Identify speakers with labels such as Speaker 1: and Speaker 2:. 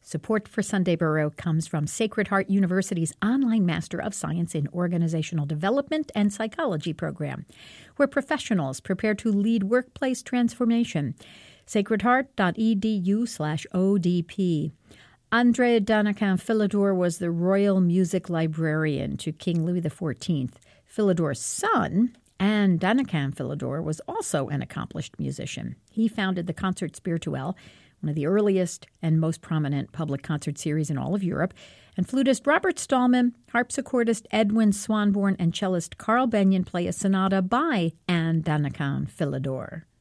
Speaker 1: Support for Sunday Borough comes from Sacred Heart University's online Master of Science in Organizational Development and Psychology program, where professionals prepare to lead workplace transformation. sacredheart.edu/ODP. André Danican Philidor was the royal music librarian to King Louis XIV. Philidor's son, Anne Danican Philidor, was also an accomplished musician. He founded the Concert Spirituel, one of the earliest and most prominent public concert series in all of Europe, and flutist Robert Stallman, harpsichordist Edwin Swanborn, and cellist Carl Benyon play a sonata by Anne Danican Philidor.